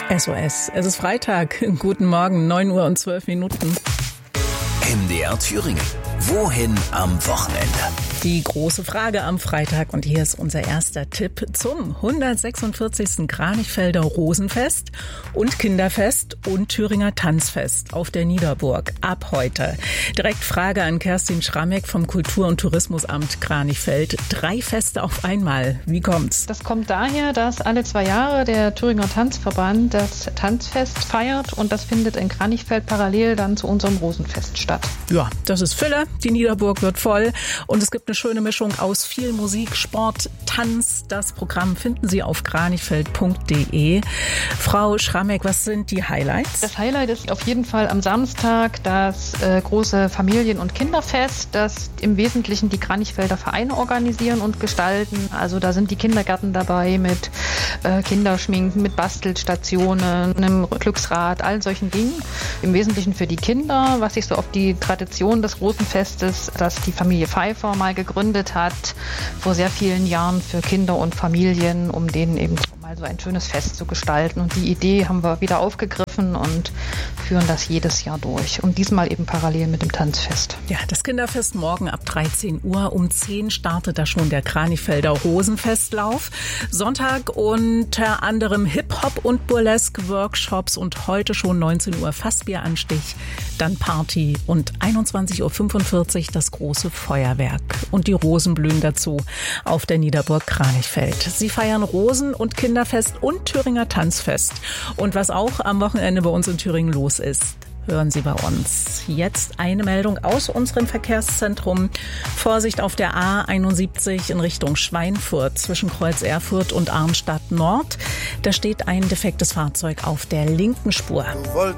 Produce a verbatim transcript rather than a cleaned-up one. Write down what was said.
S O S. Es ist Freitag. Guten Morgen, neun Uhr und zwölf Minuten. M D R Thüringen. Wohin am Wochenende? Die große Frage am Freitag und hier ist unser erster Tipp zum hundertsechsundvierzigsten Kranichfelder Rosenfest und Kinderfest und Thüringer Tanzfest auf der Niederburg ab heute. Direkt Frage an Kerstin Schrammeck vom Kultur- und Tourismusamt Kranichfeld. Drei Feste auf einmal. Wie kommt's? Das kommt daher, dass alle zwei Jahre der Thüringer Tanzverband das Tanzfest feiert und das findet in Kranichfeld parallel dann zu unserem Rosenfest statt. Ja, das ist Fülle. Die Niederburg wird voll und es gibt eine schöne Mischung aus viel Musik, Sport, Tanz. Das Programm finden Sie auf kranichfeld punkt de. Frau Schrammeck, was sind die Highlights? Das Highlight ist auf jeden Fall am Samstag das äh, große Familien- und Kinderfest, das im Wesentlichen die Kranichfelder Vereine organisieren und gestalten. Also da sind die Kindergärten dabei mit äh, Kinderschminken, mit Bastelstationen, einem Glücksrad, all solchen Dingen. Im Wesentlichen für die Kinder, was sich so auf die Tradition des Rosenfestes, das die Familie Pfeiffer mal gegründet hat, vor sehr vielen Jahren für Kinder und Familien, um denen eben mal so ein schönes Fest zu gestalten. Und die Idee haben wir wieder aufgegriffen und führen das jedes Jahr durch. Und diesmal eben parallel mit dem Tanzfest. Ja, das Kinderfest morgen ab dreizehn Uhr. Um zehn startet da schon der Kranichfelder Rosenfestlauf. Sonntag unter anderem Hip-Hop und Burlesque-Workshops und heute schon neunzehn Uhr Fassbieranstich, dann Party und einundzwanzig Uhr fünfundvierzig das große Feuerwerk. Und die Rosen blühen dazu auf der Niederburg Kranichfeld. Sie feiern Rosen- und Kinderfest und Thüringer Tanzfest. Und was auch am Wochenende bei uns in Thüringen los ist, hören Sie bei uns. Jetzt eine Meldung aus unserem Verkehrszentrum. Vorsicht auf der A einundsiebzig in Richtung Schweinfurt zwischen Kreuz Erfurt und Arnstadt Nord. Da steht ein defektes Fahrzeug auf der linken Spur. Du wolltest